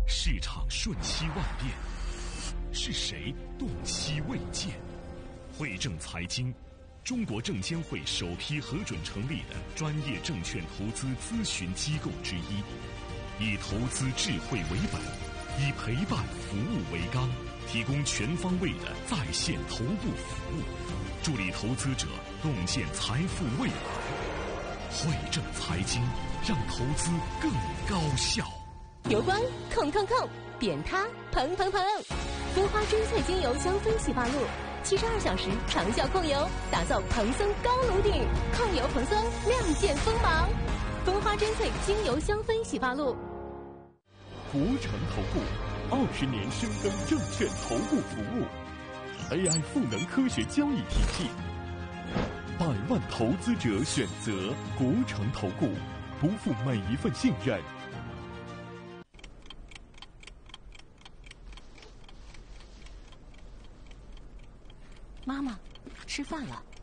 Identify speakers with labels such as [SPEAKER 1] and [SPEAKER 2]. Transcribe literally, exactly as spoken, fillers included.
[SPEAKER 1] 市场瞬息万变，是谁动期未见？汇正财经，中国证监会首批核准成立的专业证券投资咨询机构之一，以投资智慧为本，以陪伴服务为纲，提供全方位的在线头部服务，助力投资者洞见财富未来。汇正财经，让投资更高效。
[SPEAKER 2] 油光控控控，扁塌蓬蓬蓬，蜂花珍萃精油香氛洗发露，七十二小时长效控油，打造蓬松高颅顶，控油蓬松，亮剑锋芒。蜂花珍萃精油香氛洗发露。
[SPEAKER 3] 国诚投顾二十年深耕证券投顾服务 ，A I 赋能科学交易体系，百万投资者选择国诚投顾，不负每一份信任。
[SPEAKER 2] 妈妈，吃饭了。